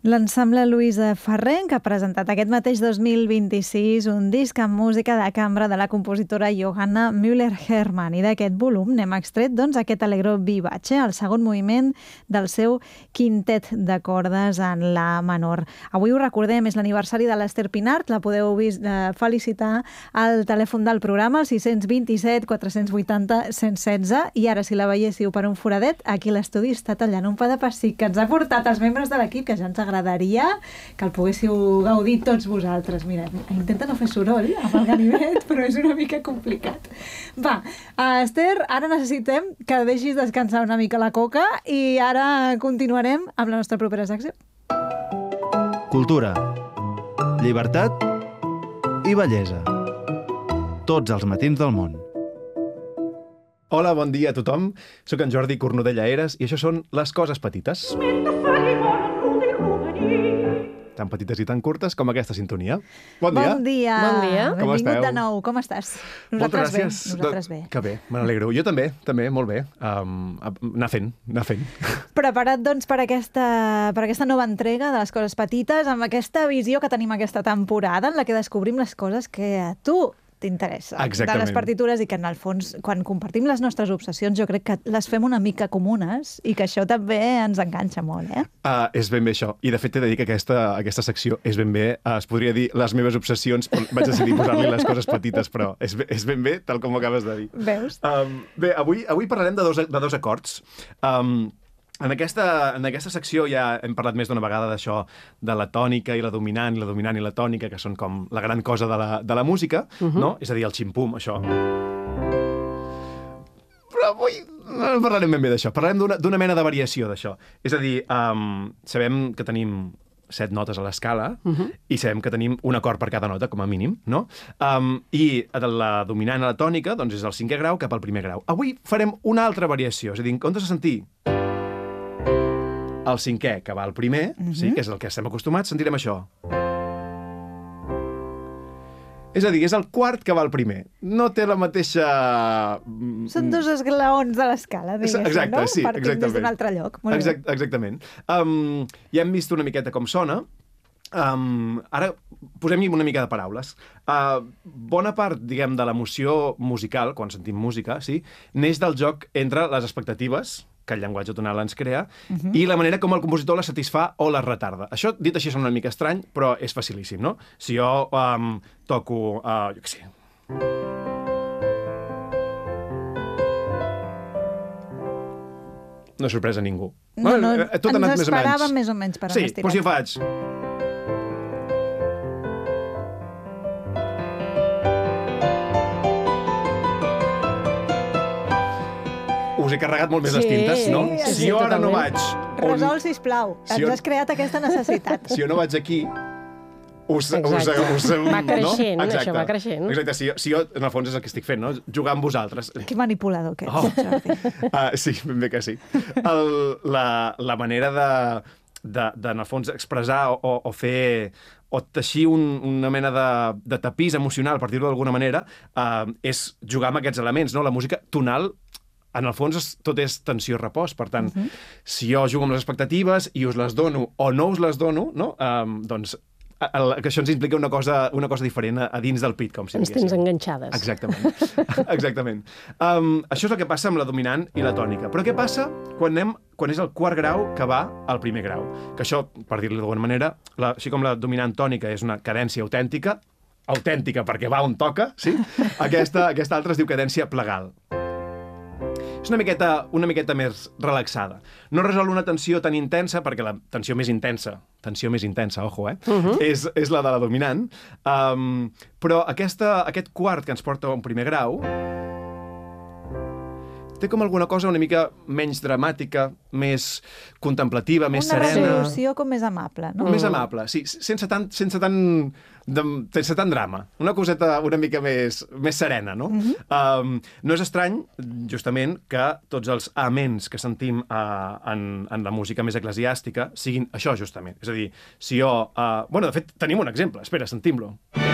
L'ensemble Luisa Ferrer, que ha presentat aquest mateix 2026 un disc amb música de cambra de la compositora Johanna Müller-Hermann. I d'aquest volum n'hem extret aquest Allegro vivace, el segon moviment del seu quintet de cordes en la menor. Avui ho recordem, és l'aniversari de l'Ester Pinart, la podeu felicitar al telèfon del programa, el 627 480 116, i ara si la veiéssiu per un foradet, aquí a l'estudi està tallant un pa de pessic que ens ha portat els membres de l'equip, que ja ens agradaria que el poguéssiu gaudir tots vosaltres. Mira, intenta no fer soroll amb el ganivet, però és una mica complicat. Va, Esther, ara necessitem que deixis descansar una mica la coca i ara continuarem amb la nostra propera secció. Cultura, llibertat i bellesa. Tots els matins del món. Hola, bon dia a tothom. Soc en Jordi Cornudella Eres i això són Les coses petites. Tan petites i tan curtes com aquesta sintonia. Bon dia. Bon dia. Bon dia. Com Benvingut esteu? de nou. Com estàs? Moltes Nosaltres bé. gràcies. Nosaltres bé. Que bé, me n'alegro. Jo també, molt bé. Anar fent. Preparat, doncs, per aquesta nova entrega de Les coses petites, amb aquesta visió que tenim aquesta temporada, en la que descobrim les coses que a tu t'interessa de les partitures i que, en el fons, quan compartim les nostres obsessions, jo crec que les fem una mica comunes i que això també ens enganxa molt, eh? És ben bé això. I, de fet, he de dir que aquesta secció és ben bé, es podria dir les meves obsessions, però vaig decidir posar-li Les coses petites, però és ben bé, tal com ho acabes de dir. Veus? Bé, avui parlarem de dos acords. En aquesta secció ja hem parlat més d'una vegada d'això, de la tònica i la dominant, i la dominant i la tònica, que són com la gran cosa de la música, no? És a dir, el ximpum, això. Però avui no parlarem ben bé d'això. Parlarem d'una mena de variació d'això. És a dir, sabem que tenim 7 notes a l'escala i sabem que tenim un acord per cada nota, com a mínim, no? I la dominant a la tònica doncs és el 5è grau cap al 1è grau. Avui farem una altra variació, és a dir, en comptes de sentir el 5è que va al 1è, sí, que és el que estem acostumats, sentirem això. És a dir, és el 4è que va al 1è. No té la mateixa... Són 2 esglaons de l'escala, diguéssim, exacte, no? Sí, Partim des d'un altre lloc. Molt bé. Exactament. Ja hem vist una miqueta com sona. Ara posem-hi una mica de paraules. Bona part, diguem, de l'emoció musical, quan sentim música, sí, neix del joc entre les expectatives que el llenguatge tonal ens crea, i la manera com el compositor la satisfà o la retarda. Això, dit així, sona una mica estrany, però és facilíssim, no? Si jo toco, jo què sé... No sorpresa ningú. No, Tot ha anat ens esperàvem més o menys per on sí, doncs si jo faig... Us he carregat molt més les tintes, no? sí, Si jo ara no vaig... Resol, sisplau. Ens has creat aquesta necessitat. Si jo no vaig aquí... Va creixent, no? això va creixent. Exacte, si jo, en el fons, és el que estic fent, no? Jugar amb vosaltres. Que manipulador que ets, Jordi. Sí, ben bé que sí. La manera de, en el fons, expressar o fer... o teixir una mena de tapís emocional, per dir-ho d'alguna manera, és jugar amb aquests elements, no? La música tonal, en el fons, tot és tensió-repòs. Per tant, si jo jugo amb les expectatives i us les dono o no us les dono, no? Doncs que això ens implica una cosa diferent a dins del pit, com si ens tens enganxades. Exactament. Això és el que passa amb la dominant i la tònica. Però què passa quan és el 4è grau que va al 1è grau? Que això, per dir-li d'alguna manera, així com la dominant tònica és una cadència autèntica perquè va on toca, sí? Aquesta altra es diu cadència plegal. És una miqueta més relaxada. No resol una tensió tan intensa, perquè la tensió més intensa, ojo, és la de la dominant, però aquest quart que ens porta a un 1è grau té com alguna cosa una mica menys dramàtica, més contemplativa, més serena. Una resolució com més amable, no? Més amable, sí, sense tant drama. Una coseta una mica més serena, no? No és estrany, justament, que tots els aments que sentim en la música més eclesiàstica siguin això, justament. És a dir, si jo... de fet, tenim un exemple. Espera, sentim-lo.